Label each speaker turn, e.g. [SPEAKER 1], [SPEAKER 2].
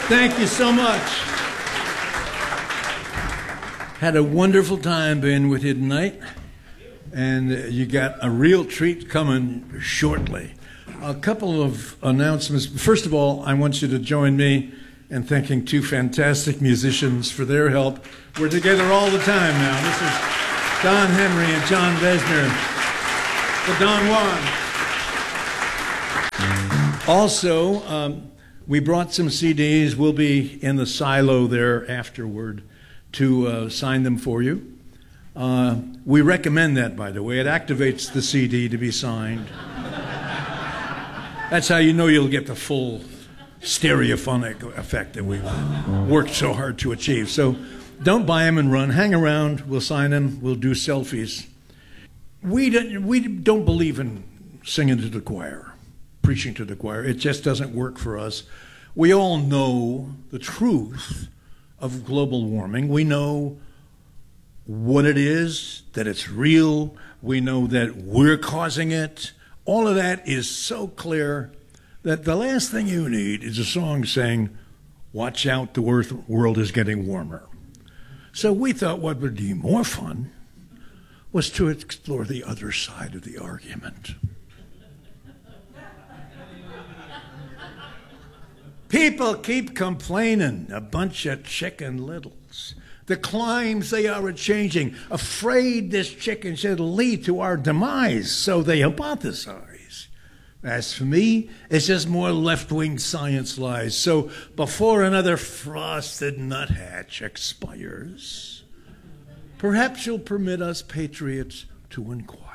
[SPEAKER 1] Thank you so much. Had a wonderful time being with you tonight, and you got a real treat coming shortly. A couple of announcements. First of all, I want you to join me in thanking two fantastic musicians for their help. We're together all the time now. This is Don Henry and John Vesner, the Don Juan. Also, we brought some CDs. We'll be in the silo there afterward to sign them for you. We recommend that, by the way. It activates the CD to be signed. That's how you know you'll get the full stereophonic effect that we worked so hard to achieve. So don't buy them and run. Hang around. We'll sign them. We'll do selfies. We don't believe in singing to the choir, preaching to the choir. It just doesn't work for us. We all know the truth of global warming. We know what it is, that it's real. We know that we're causing it. All of that is so clear that the last thing you need is a song saying, watch out, the world is getting warmer. So we thought what would be more fun was to explore the other side of the argument. People keep complaining, a bunch of Chicken Littles. The climes they are changing, afraid this chicken should lead to our demise, so they hypothesize. As for me, it's just more left-wing science lies. So before another frosted nuthatch expires, perhaps you'll permit us patriots to inquire.